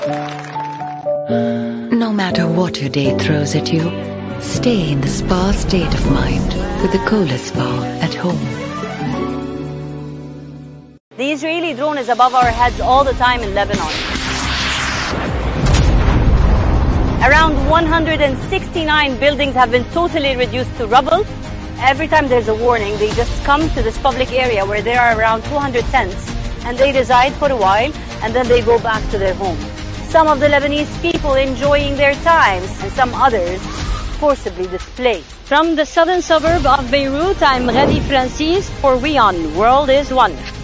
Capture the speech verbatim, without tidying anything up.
No matter what your day throws at you, stay in the spa state of mind with the Kohler Spa at home. The Israeli drone is above our heads all the time in Lebanon. Around one hundred sixty-nine buildings have been totally reduced to rubble. Every time there's a warning, they just come to this public area where there are around two hundred tents, and they reside for a while, and then they go back to their homes. Some of the Lebanese people enjoying their times, and some others forcibly displaced. From the southern suburb of Beirut, I'm Ghadi Francis for WION, World is One.